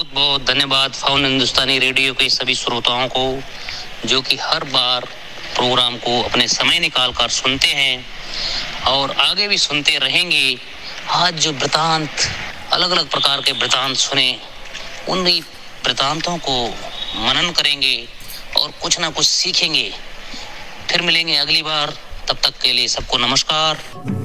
बहुत बहुत धन्यवाद फाउन हिंदुस्तानी रेडियो के सभी श्रोताओं को, जो कि हर बार प्रोग्राम को अपने समय निकाल कर सुनते हैं और आगे भी सुनते रहेंगे। आज जो वृतांत, अलग अलग प्रकार के वृतांत सुने, उन वृतांतों को मनन करेंगे और कुछ ना कुछ सीखेंगे। फिर मिलेंगे अगली बार, तब तक के लिए सबको नमस्कार।